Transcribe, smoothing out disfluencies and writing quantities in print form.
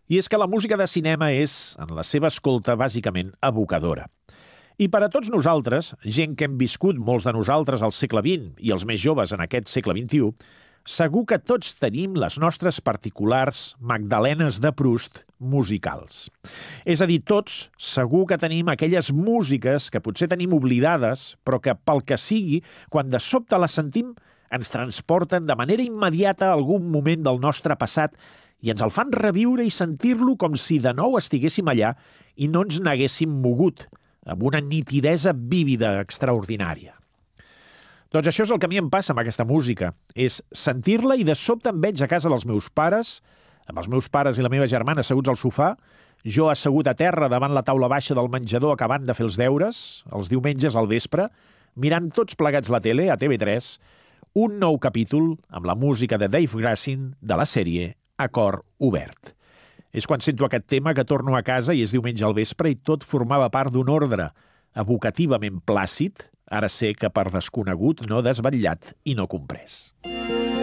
I és que la música de cinema és, en la seva escolta, bàsicament evocadora. I per a tots nosaltres, gent que hem viscut molts de nosaltres al segle XX i els més joves en aquest segle XXI, segur que tots tenim les nostres particulars Magdalenes de Proust musicals. És a dir, tots segur que tenim aquelles músiques que potser tenim oblidades, però que, pel que sigui, quan de sobte les sentim, ens transporten de manera immediata a algun moment del nostre passat i ens el fan reviure i sentir-lo com si de nou estiguéssim allà i no ens n'haguéssim mogut, amb una nitidesa vívida extraordinària. Doncs això és el que a mi em passa amb aquesta música, és sentir-la i de sobte em veig a casa dels meus pares, amb els meus pares i la meva germana asseguts al sofà, jo assegut a terra davant la taula baixa del menjador acabant de fer els deures, els diumenges al vespre, mirant tots plegats la tele, a TV3, un nou capítol amb la música de Dave Grassin de la sèrie A cor obert. És quan sento aquest tema que torno a casa i és diumenge al vespre i tot formava part d'un ordre evocativament plàcid, ara sé que per desconegut, no desvetllat i no comprès.